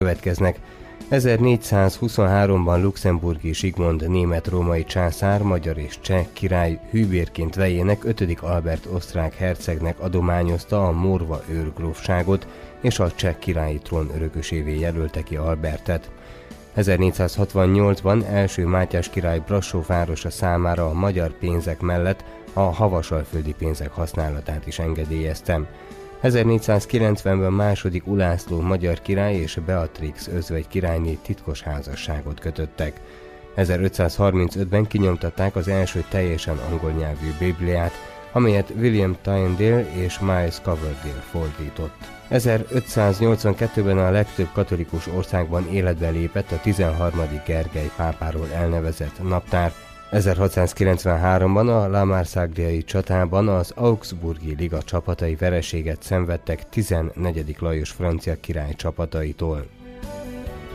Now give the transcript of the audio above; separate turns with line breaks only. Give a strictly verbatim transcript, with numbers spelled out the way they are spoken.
következnek. ezernégyszázhuszonháromban luxemburgi Zsigmond német-római császár, magyar és cseh király hűbérként vejének ötödik Albert osztrák hercegnek adományozta a Morva őrgrófságot, és a cseh királyi trón örökösévé jelölte ki Albertet. ezernégyszázhatvannyolcban első Mátyás király Brassó városa számára a magyar pénzek mellett a havasalföldi pénzek használatát is engedélyezte. ezernégyszázkilencvenben második Ulászló magyar király és Beatrix özvegy királyné titkos házasságot kötöttek. ezerötszázharmincötben kinyomtatták az első teljesen angol nyelvű Bibliát, amelyet William Tyndale és Miles Coverdale fordított. ezerötszáznyolcvankettőben a legtöbb katolikus országban életbe lépett a tizenharmadik Gergely pápáról elnevezett naptár. ezerhatszázkilencvenháromban a La Marsagliai csatában az Augsburgi Liga csapatai vereséget szenvedtek tizennegyedik Lajos francia király csapataitól.